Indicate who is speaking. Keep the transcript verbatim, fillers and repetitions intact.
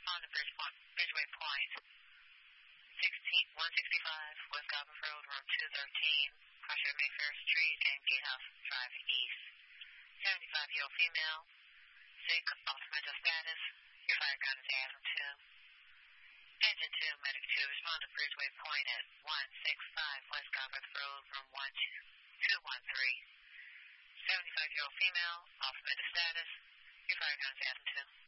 Speaker 1: on the Bridge Point, Bridgeway Point, sixteen, one sixty-five West Goblin Road, room two thirteen, Crossroad Mayfair Street and Gatehouse Drive East. seventy-five-year-old female, sick, ultimate status, your fire count is Adam two. Engine two, Medic two, respond to Bridgeway Point at one sixty-five West Goblin Road, room one two one three. seventy-five-year-old female, ultimate status, your fire count is Adam two.